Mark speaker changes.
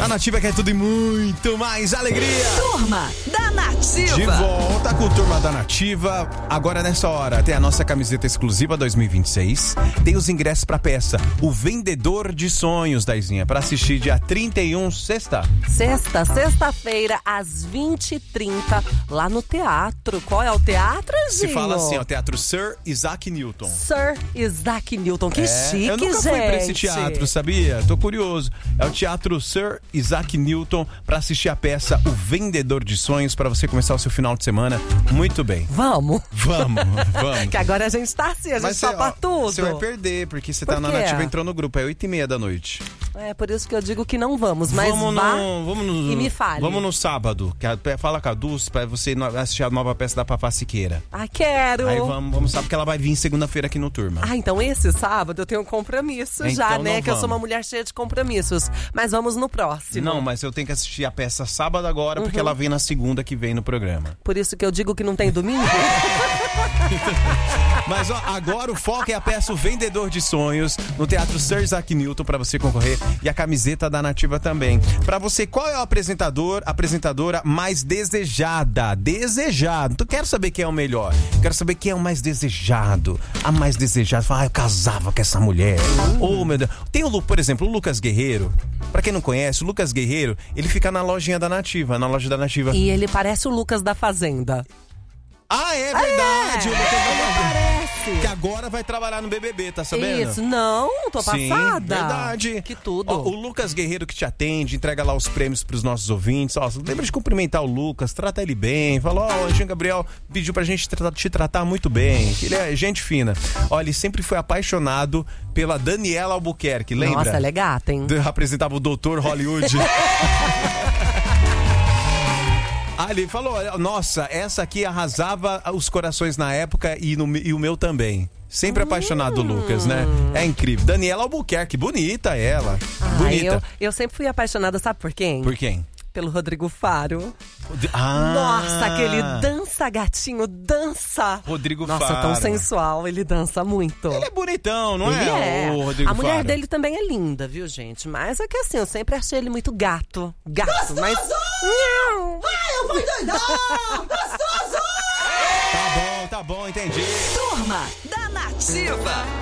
Speaker 1: A Nativa quer tudo e muito mais alegria.
Speaker 2: Turma da Nativa.
Speaker 1: De volta com o Turma da Nativa. Agora nessa hora tem a nossa camiseta exclusiva 2026. Tem os ingressos pra peça O Vendedor de Sonhos, Daizinha, pra assistir dia 31,
Speaker 2: Sexta-feira, às 20h30, lá no teatro. Qual é o teatro, Zinho?
Speaker 1: Se fala assim, ó, Teatro Sir Isaac Newton.
Speaker 2: Sir Isaac Newton, que chique,
Speaker 1: eu nunca
Speaker 2: gente.
Speaker 1: fui pra esse teatro, sabia? Tô curioso. É o Teatro Sir Isaac Newton pra assistir a peça O Vendedor de Sonhos, pra você começar o seu final de semana muito bem.
Speaker 2: Vamos.
Speaker 1: Que
Speaker 2: agora a gente tá assim, a gente topa tudo.
Speaker 1: Você vai perder, porque você tá na Nativa, entrou no grupo, é 8h30 da noite.
Speaker 2: É por isso que eu digo que não vamos, mas vamos
Speaker 1: e
Speaker 2: me fale.
Speaker 1: Vamos no sábado, fala com a Dulce pra você assistir a nova peça da Fafá Siqueira.
Speaker 2: Ah, quero!
Speaker 1: Aí vamos sábado, porque ela vai vir segunda-feira aqui no Turma.
Speaker 2: Ah, então esse sábado eu tenho um compromisso já, né? Que eu sou uma mulher cheia de compromissos. Mas vamos no próximo.
Speaker 1: Não, mas eu tenho que assistir a peça sábado agora, porque ela vem na segunda que vem no programa.
Speaker 2: Por isso que eu digo que não tem domingo?
Speaker 1: Mas ó, agora o foco é a peça O Vendedor de Sonhos, no Teatro Sir Isaac Newton, pra você concorrer, e a camiseta da Nativa também. Pra você, qual é o apresentadora mais desejada? Desejado. Então, quero saber quem é o melhor. Quero saber quem é o mais desejado. A mais desejada. Fala, eu casava com essa mulher. Oh, meu Deus. Tem por exemplo, o Lucas Guerreiro. Pra quem não conhece, o Lucas Guerreiro, ele fica na lojinha da Nativa, na loja da Nativa.
Speaker 2: E ele parece o Lucas da Fazenda.
Speaker 1: Ah, é verdade!
Speaker 2: Ele parece.
Speaker 1: Que agora vai trabalhar no BBB, tá sabendo?
Speaker 2: Isso, não, tô passada.
Speaker 1: Sim, verdade.
Speaker 2: Que tudo.
Speaker 1: Ó, o Lucas Guerreiro que te atende, entrega lá os prêmios pros nossos ouvintes. Ó, lembra de cumprimentar o Lucas, trata ele bem. Falou, ó, o Anjinho Gabriel pediu pra gente te tratar muito bem. Ele é gente fina. Ó, ele sempre foi apaixonado pela Daniela Albuquerque, lembra?
Speaker 2: Nossa, ela é gata, hein?
Speaker 1: Apresentava o Doutor Hollywood. Ah, ele falou, nossa, essa aqui arrasava os corações na época e o meu também. Sempre apaixonado do Lucas, né? É incrível. Daniela Albuquerque, bonita ela. Bonita.
Speaker 2: Eu sempre fui apaixonada, sabe por quem?
Speaker 1: Por quem?
Speaker 2: Pelo Rodrigo Faro.
Speaker 1: Ah!
Speaker 2: Nossa, aquele dança, gatinho, dança.
Speaker 1: Rodrigo
Speaker 2: Faro. Nossa, tão sensual, ele dança muito.
Speaker 1: Ele é bonitão, não
Speaker 2: ele
Speaker 1: é? O Rodrigo
Speaker 2: A mulher
Speaker 1: Faro.
Speaker 2: dele também é linda, viu, gente? Mas é que assim, eu sempre achei ele muito gato. Gato, mas... Não!
Speaker 3: Ai, eu vou doidar! Gostoso!
Speaker 1: Tá bom, entendi.
Speaker 2: Turma da Nativa.